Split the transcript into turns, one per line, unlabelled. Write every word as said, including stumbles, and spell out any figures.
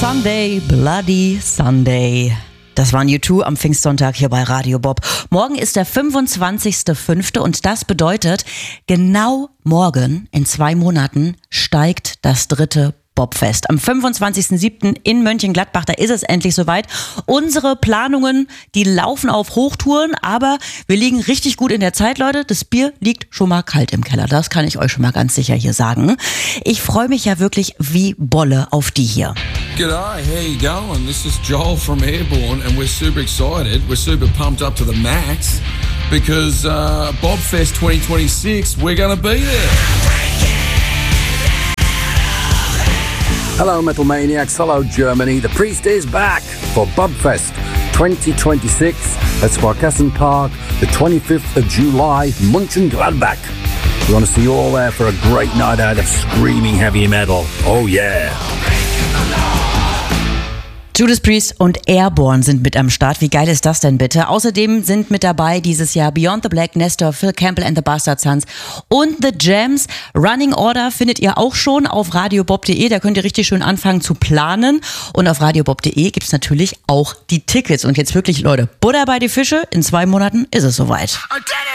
Sunday, Bloody Sunday. Das waren U zwei am Pfingstsonntag hier bei Radio Bob. Morgen ist der fünfundzwanzigster fünfte und das bedeutet, genau morgen, in zwei Monaten, steigt das dritte Bobfest. Am fünfundzwanzigsten siebten in Mönchengladbach, da ist es endlich soweit. Unsere Planungen, die laufen auf Hochtouren, aber wir liegen richtig gut in der Zeit, Leute. Das Bier liegt schon mal kalt im Keller, das kann ich euch schon mal ganz sicher hier sagen. Ich freue mich ja wirklich wie Bolle auf die hier.
G'day, how you going? This is Joel from Airborne and we're super excited. We're super pumped up to the max because uh, Bobfest twenty twenty-six, we're going to be there.
Hello Metal Maniacs, hello Germany. The Priest is back for Bobfest twenty twenty-six at Sparkassen Park, the twenty-fifth of July, Mönchengladbach. We want to see you all there for a great night out of screaming heavy metal. Oh yeah!
Judas Priest und Airborne sind mit am Start. Wie geil ist das denn bitte? Außerdem sind mit dabei dieses Jahr Beyond the Black, Nestor, Phil Campbell and the Bastard Sons und The Jams. Running Order findet ihr auch schon auf radiobob punkt de. Da könnt ihr richtig schön anfangen zu planen. Und auf radiobob punkt de gibt es natürlich auch die Tickets. Und jetzt wirklich, Leute, Butter bei die Fische. In zwei Monaten ist es soweit.